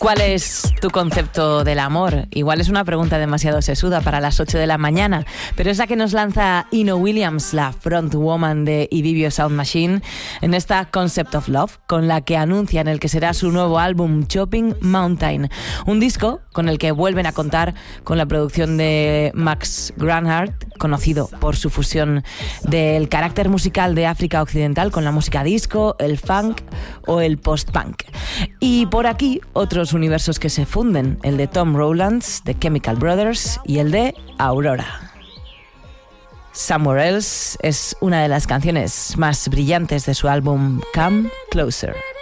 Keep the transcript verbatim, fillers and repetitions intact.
¿Cuál es tu concepto del amor? Igual es una pregunta demasiado sesuda para las ocho de la mañana, pero es la que nos lanza Ino Williams, la frontwoman de Ibibio Sound Machine, en esta Concept of Love, con la que anuncian el que será su nuevo álbum Chopping Mountain, un disco con el que vuelven a contar con la producción de Max Granhardt, conocido por su fusión del carácter musical de África Occidental con la música disco, el funk o el post-punk. Y por aquí otros universos que se funden, el de Tom Rowlands, de Chemical Brothers, y el de Aurora. Somewhere Else es una de las canciones más brillantes de su álbum Come Closer.